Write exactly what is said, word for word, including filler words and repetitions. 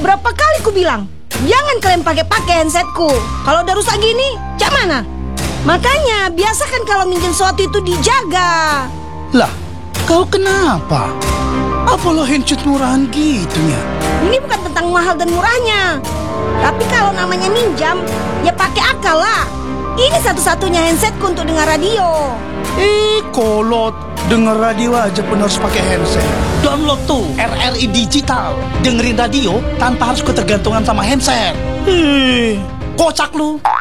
berapa kali ku bilang, jangan kalian pakai-pakai handsetku. Kalau udah rusak gini, cak mana? Makanya biasakan kalau minjem sesuatu itu dijaga. Lah, kau kenapa? Apa lo handset murahan gitunya? Ini bukan tentang mahal dan murahnya, tapi kalau namanya minjam, ya pakai akal lah. Ini satu-satunya handsetku untuk dengar radio. Eh, kolot. Dengar radio aja pun harus pakai handset. Download tuh R R I Digital. Dengerin radio tanpa harus ketergantungan sama handset. Eh, Kocak lu.